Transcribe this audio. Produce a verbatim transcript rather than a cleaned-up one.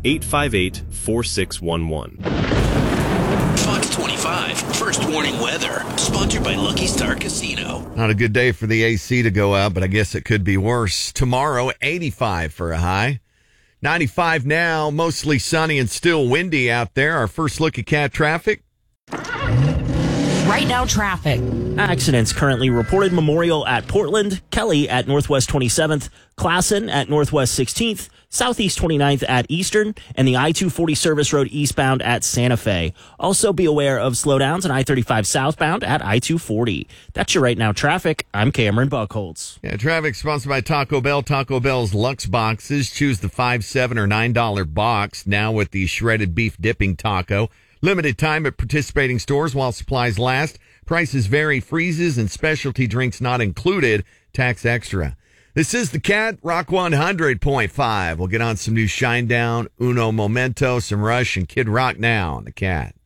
eight five eight, four six one one. Fox twenty-five, First Warning Weather, sponsored by Lucky Star Casino. Not a good day for the A C to go up, but I guess it could be worse. Tomorrow, eighty-five for a high. ninety-five now, mostly sunny and still windy out there. Our first look at cat traffic. Right now, traffic. Accidents currently reported. Memorial at Portland, Kelly at Northwest twenty-seventh, Classen at Northwest sixteenth, Southeast twenty-ninth at Eastern, and the I two forty service road eastbound at Santa Fe. Also be aware of slowdowns on I thirty-five southbound at I two forty. That's your Right Now traffic. I'm Cameron Buckholz. Yeah, traffic sponsored by Taco Bell. Taco Bell's Lux Boxes. Choose the five, seven, or nine dollar box now with the shredded beef dipping taco. Limited time at participating stores while supplies last. Prices vary. Freezes and specialty drinks not included. Tax extra. This is the Cat, Rock one hundred point five. We'll get on some new Shinedown, Uno Momento, some Rush, and Kid Rock now on the Cat.